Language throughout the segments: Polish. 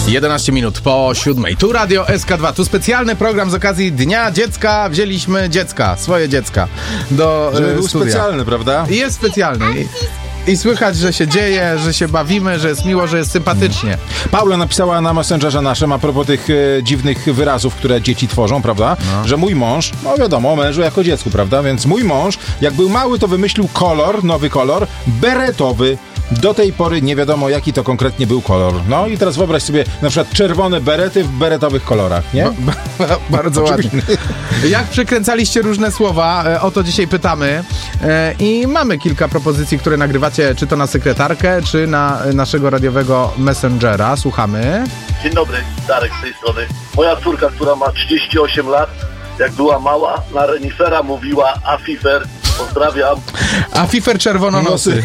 11 minut po 7. Tu Radio SK2. Tu specjalny program z okazji Dnia Dziecka. Wzięliśmy dziecka, swoje dziecka do Żeby był studia. specjalny, prawda? I jest specjalny. I słychać, że się dzieje, że się bawimy, że jest miło, że jest sympatycznie. Paula napisała na Messengerze naszym a propos tych dziwnych wyrazów, które dzieci tworzą, prawda? No. Że mój mąż, no wiadomo, o mężu jako dziecku, prawda? Więc mój mąż, jak był mały, to wymyślił kolor, nowy kolor, beretowy. Do tej pory nie wiadomo, jaki to konkretnie był kolor. No i teraz wyobraź sobie na przykład czerwone berety w beretowych kolorach, nie? Bardzo ładnie. Jak przykręcaliście różne słowa, o to dzisiaj pytamy. I mamy kilka propozycji, które nagrywacie, czy to na sekretarkę, czy na naszego radiowego Messengera. Słuchamy. Dzień dobry, Darek z tej strony. Moja córka, która ma 38 lat, jak była mała, na renifera mówiła Afifer. Pozdrawiam. A Fifer czerwononosy.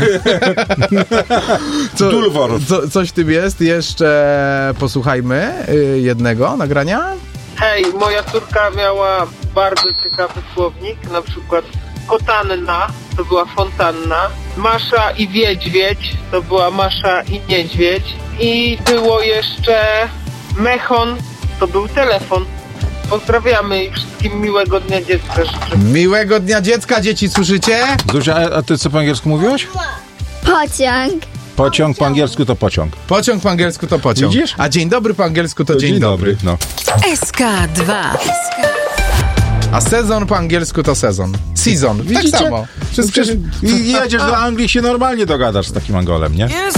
Dulwor. Coś w tym jest. Jeszcze posłuchajmy jednego nagrania. Hej, moja córka miała bardzo ciekawy słownik, na przykład kotanna to była fontanna, Masza i Wiedźwiedź to była Masza i Niedźwiedź i było jeszcze mechon, to był telefon. Pozdrawiamy i wszystkim miłego Dnia Dziecka życzę. Miłego Dnia Dziecka, dzieci, słyszycie? Zuzia, a ty co po angielsku mówiłaś? Pociąg. Pociąg po angielsku to pociąg. Pociąg po angielsku to pociąg. Widzisz? A dzień dobry po angielsku to dzień dobry. No. SK2. A sezon po angielsku to sezon. Season. Widzicie? Tak samo. Przecież jedziesz do Anglii, się normalnie dogadasz z takim Angolem, nie?